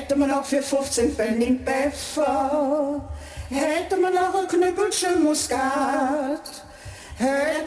Hätte man auch für 15 Pfennig Pfeffer, hätte man auch ein Knüppelchen Muskat, hätte